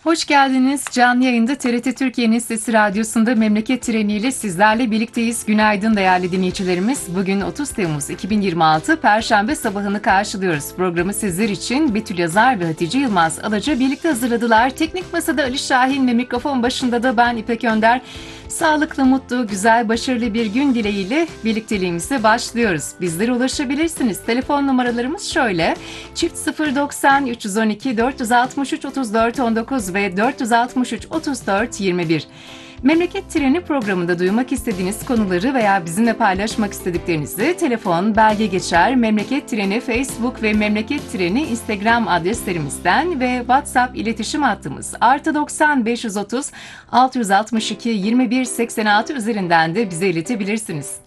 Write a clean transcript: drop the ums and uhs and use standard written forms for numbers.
Hoş geldiniz. Canlı yayında TRT Türkiye'nin Sesi Radyosu'nda Memleket Treni ile sizlerle birlikteyiz. Günaydın değerli dinleyicilerimiz. Bugün 30 Temmuz 2026 Perşembe sabahını karşılıyoruz. Programı sizler için Betül Yazar ve Hatice Yılmaz Alaca birlikte hazırladılar. Teknik Masada Ali Şahin ve mikrofon başında da ben İpek Önder. Sağlıklı, mutlu, güzel, başarılı bir gün dileğiyle birlikteliğimize başlıyoruz. Bizlere ulaşabilirsiniz. Telefon numaralarımız şöyle: çift 090 312 463 34 19 ve 463 34 21. Memleket Treni programında duymak istediğiniz konuları veya bizimle paylaşmak istediklerinizi telefon, belge geçer, Memleket Treni Facebook ve Memleket Treni Instagram adreslerimizden ve WhatsApp iletişim hattımız +90 530 662 21 86 üzerinden de bize iletebilirsiniz.